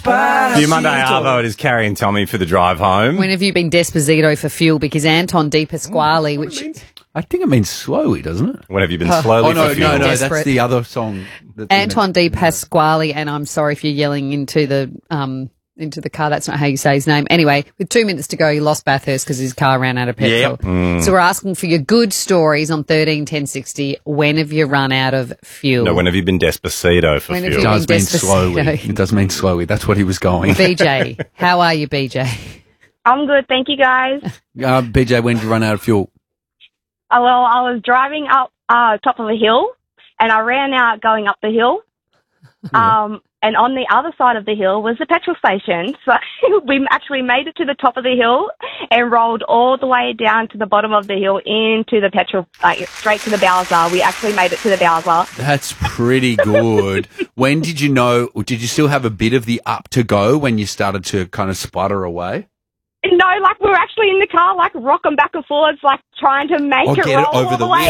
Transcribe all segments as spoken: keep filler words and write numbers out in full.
Despacito. Few Monday Arvo, it is Carrie and Tommy for the drive home. When have you been Despacito for fuel? Because Anton Di Pasquale, which... I think it means slowly, doesn't it? When have you been slowly Oh, no, for fuel? no, no, Desperate. that's the other song. that- Anton Di Pasquale, and I'm sorry if you're yelling into the um into the car. That's not how you say his name. Anyway, with two minutes to go, he lost Bathurst because his car ran out of petrol. Yep. Mm. So we're asking for your good stories on thirteen ten sixty. When have you run out of fuel? No, when have you been Despacito for When have fuel? It you- does mean Despacito. slowly. It does mean slowly. That's what he was going. B J, how are you, B J? I'm good, thank you guys. Uh, B J, when did you run out of fuel? Uh, well, I was driving up uh, top of a hill, and I ran out going up the hill. Um, and on the other side of the hill was the petrol station. So we actually made it to the top of the hill and rolled all the way down to the bottom of the hill into the petrol, like straight to the Bowser. We actually made it to the Bowser. That's pretty good. When did you know, or did you still have a bit of the up to go when you started to kind of sputter away? No, like we were actually in the car, like rocking back and forwards, like trying to make Or it get roll it over all the the way.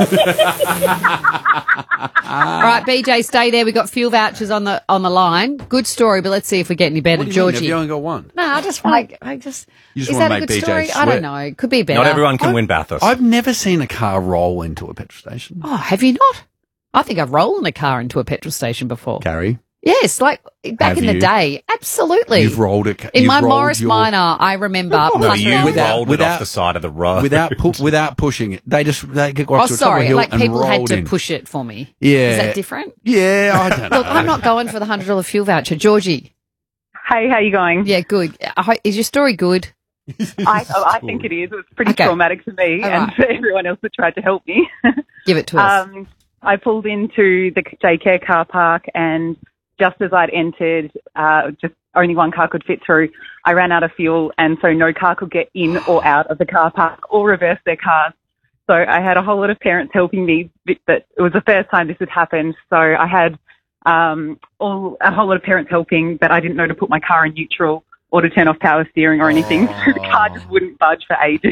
All right, B J, stay there. We've got fuel vouchers on the on the line. Good story, but let's see if we get any better. What do you mean? Have Georgie. you only got one? No, I just want to. I just. You just is wanna that a make good B J story? I sweat. don't know. It could be better. Not everyone can I've- win Bathurst. I've never seen a car roll into a petrol station. Oh, have you not? I think I've rolled in a car into a petrol station before. Carrie, Yes, like back Have in the you? day. Absolutely. you've rolled it. in you've my rolled Morris your- Minor, I remember. no, plus you around- Without- rolled it without- off the side of the road. without pu- without pushing it. They just they get got Oh, to the top of a sorry. hill Like and people had rolled to in. push it for me. Yeah, Is that different? Yeah, I don't know. Look, I'm not going for the hundred dollar fuel voucher, Georgie. Hey, how you going? Yeah, good. I ho- Is your story good? I, oh, I think it is. It was pretty Okay. traumatic for me All and right. for everyone else that tried to help me. Give it to us. um, I pulled into the daycare car park, and just as I'd entered, uh, just only one car could fit through. I ran out of fuel, and so no car could get in or out of the car park or reverse their cars. So I had a whole lot of parents helping me, but it was the first time this had happened. So I had um, all a whole lot of parents helping, but I didn't know to put my car in neutral or to turn off power steering or anything. So the car just wouldn't budge for ages.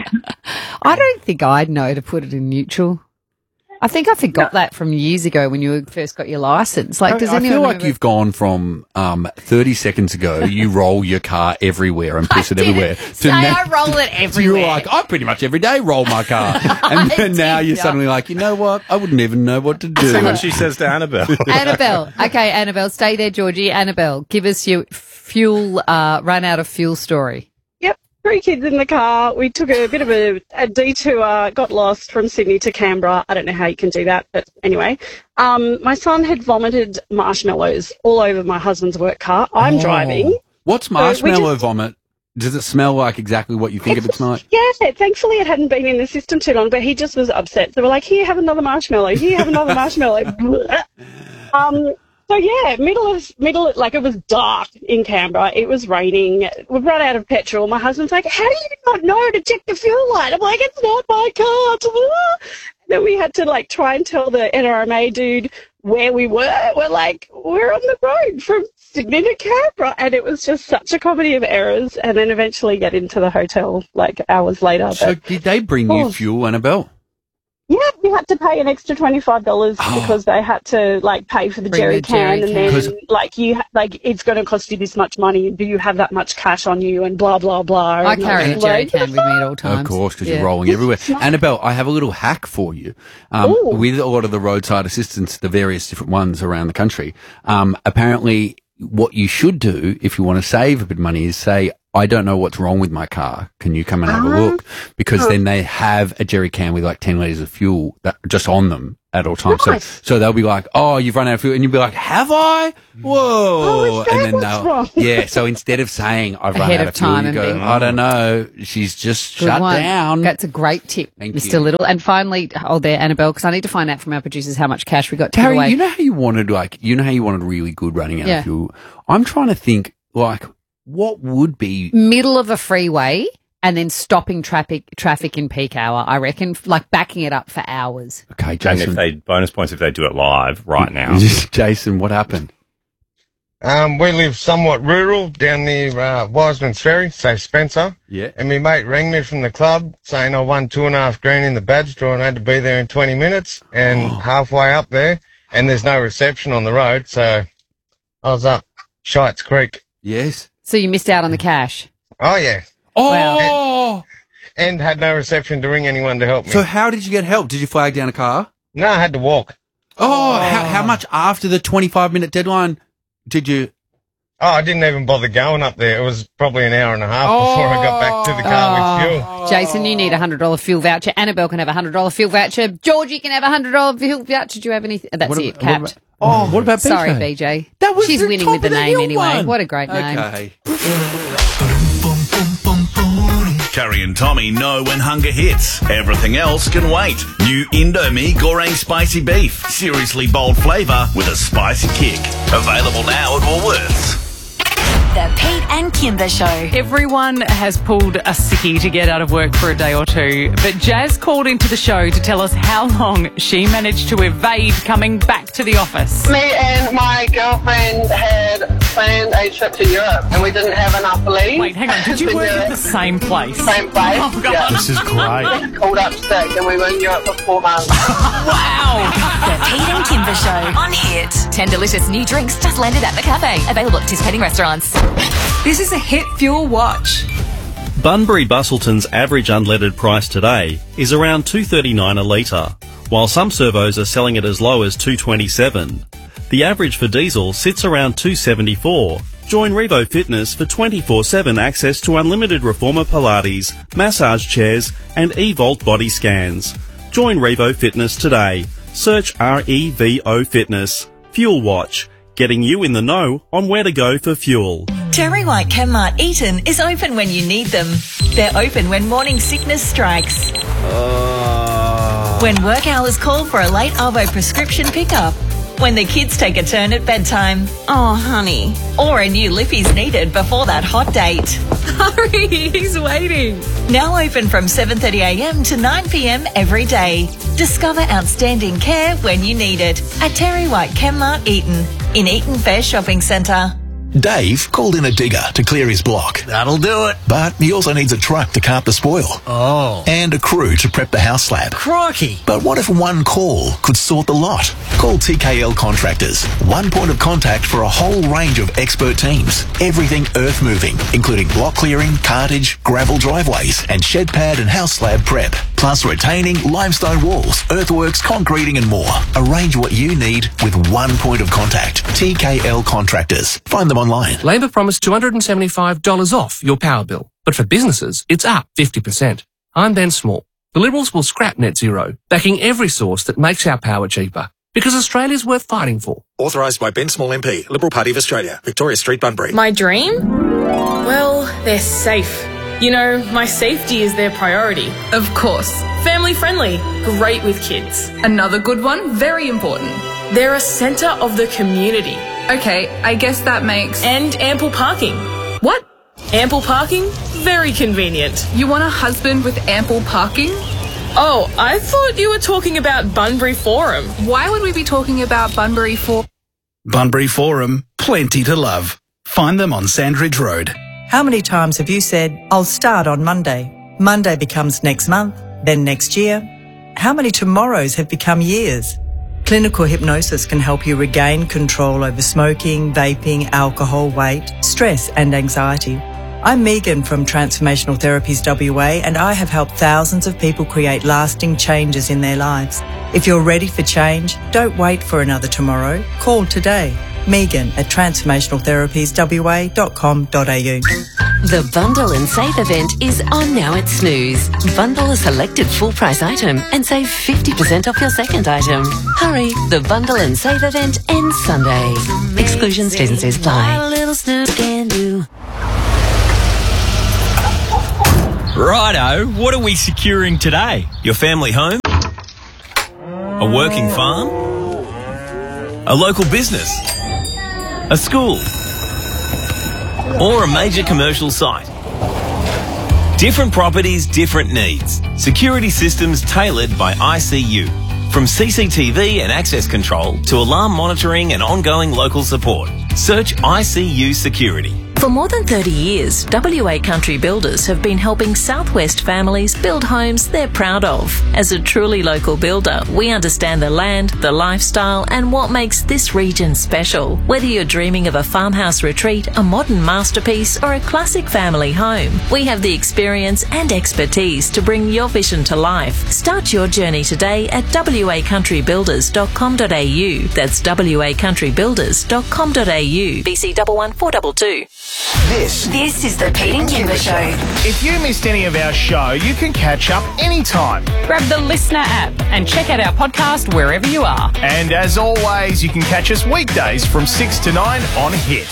I don't think I'd know to put it in neutral. I think I forgot that from years ago when you first got your license. Like, does I anyone feel like remember- you've gone from um, thirty seconds ago, you roll your car everywhere and push it didn't everywhere. say I roll it to everywhere. You're like, I pretty much every day roll my car. And then now did you're not. suddenly like, you know what? I wouldn't even know what to do. See what she says to Annabelle. Annabelle. Okay, Annabelle, stay there, Georgie. Annabelle, give us your fuel, uh, run out of fuel story. Yep, three kids in the car. We took a bit of a, a detour, got lost from Sydney to Canberra. I don't know how you can do that, but anyway. Um, my son had vomited marshmallows all over my husband's work car. I'm Oh. driving. What's So we marshmallow just- vomit? Does it smell like exactly what you think of it's like? Yeah, thankfully it hadn't been in the system too long, but he just was upset. So we're like, here, have another marshmallow. Here, have another marshmallow. um, so yeah, middle of, middle, like it was dark in Canberra. It was raining. We've run out of petrol. My husband's like, how do you not know to check the fuel light? I'm like, it's not my car. Then we had to like try and tell the N R M A dude where we were. We're like, we're on the road from Sydney to Canberra. And it was just such a comedy of errors. And then eventually get into the hotel like hours later. So But did they bring you Oh. fuel, Annabelle? yeah, we had to pay an extra twenty-five dollars Oh. because they had to like pay for the Bring jerry the jerry can, and can. then 'Cause- like you ha- like it's going to cost you this much money. Do you have that much cash on you? And blah blah blah. I And carry I'm a jerry like, can with me at all times. Of course, because Yeah. you're rolling everywhere. Annabelle, I have a little hack for you. Um, Ooh. with a lot of the roadside assistance, the various different ones around the country, um, apparently what you should do if you want to save a bit of money is say, I don't know what's wrong with my car. Can you come and have a look? Because then they have a jerry can with like ten litres of fuel that just on them at all times. Nice. So, so they'll be like, oh, you've run out of fuel. And you'll be like, have I? Whoa. Oh, is that and then what's they'll, wrong? yeah. So instead of saying I've run Ahead out of of fuel, time you and go, being- I don't know. She's just Good shut one. down. That's a great tip, Thank Mister you. Little. And finally, hold there, Annabelle, because I need to find out from our producers how much cash we got to give Carrie, away. you know how you wanted like you know how you wanted really good running out Yeah. of fuel. I'm trying to think like what would be Middle of a freeway and then stopping traffic traffic in peak hour, I reckon, like backing it up for hours. okay, And Jason. if they bonus points if they do it live right now. Jason, what happened? Um, we live somewhat rural down near uh, Wiseman's Ferry, say Spencer. Yeah. And my mate rang me from the club saying I won two and a half grand in the badge draw and I had to be there in twenty minutes. And Oh. halfway up there, and there's no reception on the road, so I was up Shites Creek Yes. So you missed out on the cash. Oh, yeah. Oh! And had no reception to ring anyone to help me. So how did you get help? Did you flag down a car? No, I had to walk. Oh, How, how much after the twenty-five minute deadline did you... Oh, I didn't even bother going up there. It was probably an hour and a half before I got back to the car with fuel. Jason, you need a one hundred dollars fuel voucher. Annabelle can have a one hundred dollars fuel voucher. Georgie can have a one hundred dollars fuel voucher. Do you have anything? That's What it, about- capped. what about- oh, what about B J? Sorry, B J. That was She's the winning top with the of the name hill anyway. one. What a great name. Okay. Carrie and Tommy know when hunger hits. Everything else can wait. New Indomie Goreng Spicy Beef. Seriously bold flavour with a spicy kick. Available now at Woolworths. The Pete and Kimber Show. Everyone has pulled a sickie to get out of work for a day or two, but Jazz called into the show to tell us how long she managed to evade coming back to the office. Me and my girlfriend had planned a trip to Europe and we didn't have enough leave. Wait, hang on, did you work at the same place? Same place. Oh, God. Yeah. This is great. Called up sick and we were in Europe for four months. Wow! The Pete and Kimber Show on Hit. Ten delicious new drinks just landed at the cafe. Available at participating restaurants. This is a Hit Fuel Watch. Bunbury Bustleton's average unleaded price today is around two dollars thirty-nine a litre, while some servos are selling it as low as two dollars twenty-seven. The average for diesel sits around two dollars seventy-four. Join Revo Fitness for twenty-four seven access to unlimited Reformer Pilates, massage chairs and eVolt body scans. Join Revo Fitness today. Search R E V O Fitness. Fuel Watch, getting you in the know on where to go for fuel. Terry White Chemmart Eaton is open when you need them. They're open when morning sickness strikes. Uh... When work hours call for a late Arvo prescription pickup. When the kids take a turn at bedtime. Oh, honey. Or a new lippy's needed before that hot date. Hurry, he's waiting. Now open from seven thirty a m to nine p m every day. Discover outstanding care when you need it at Terry White Chemmart Eaton in Eaton Fair Shopping Centre. Dave called in a digger to clear his block. That'll do it. But he also needs a truck to cart the spoil. Oh. And a crew to prep the house slab. Crikey. But what if one call could sort the lot? Call T K L Contractors. One point of contact for a whole range of expert teams. Everything earth moving, including block clearing, cartage, gravel driveways, and shed pad and house slab prep. Plus retaining, limestone walls, earthworks, concreting and more. Arrange what you need with one point of contact. T K L Contractors. Find them online. Labor promised two hundred seventy-five dollars off your power bill. But for businesses, it's up fifty percent. I'm Ben Small. The Liberals will scrap net zero, backing every source that makes our power cheaper. Because Australia's worth fighting for. Authorised by Ben Small M P, Liberal Party of Australia, Victoria Street, Bunbury. My dream? Well, they're safe. You know, my safety is their priority. Of course. Family friendly. Great with kids. Another good one, very important. They're a centre of the community. Okay, I guess that makes... And ample parking. What? Ample parking? Very convenient. You want a husband with ample parking? Oh, I thought you were talking about Bunbury Forum. Why would we be talking about Bunbury Forum? Bunbury Forum, plenty to love. Find them on Sandridge Road. How many times have you said, I'll start on Monday? Monday becomes next month, then next year. How many tomorrows have become years? Clinical hypnosis can help you regain control over smoking, vaping, alcohol, weight, stress and anxiety. I'm Megan from Transformational Therapies W A and I have helped thousands of people create lasting changes in their lives. If you're ready for change, don't wait for another tomorrow. Call today. Megan at transformational therapies w a dot com dot a u. The Bundle and Save event is on now at Snooze. Bundle a selected full price item and save fifty percent off your second item. Hurry, the Bundle and Save event ends Sunday. Exclusions, T's and C's apply. Little Snooze can do. Righto, what are we securing today? Your family home? A working farm? A local business? A school? Or a major commercial site? Different properties, different needs. Security systems tailored by I C U. From C C T V and access control to alarm monitoring and ongoing local support. Search I C U Security. For more than thirty years, W A Country Builders have been helping Southwest families build homes they're proud of. As a truly local builder, we understand the land, the lifestyle, and what makes this region special. Whether you're dreaming of a farmhouse retreat, a modern masterpiece, or a classic family home, we have the experience and expertise to bring your vision to life. Start your journey today at w a country builders dot com dot a u. That's w a country builders dot com dot a u. B C one one four two two. This This is the Pete and Kimber Show. If you missed any of our show, you can catch up anytime. Grab the Listener app and check out our podcast wherever you are. And as always, you can catch us weekdays from six to nine on Hit.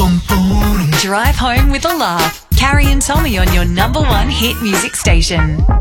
Drive home with a laugh. Carrie and Tommy on your number one hit music station.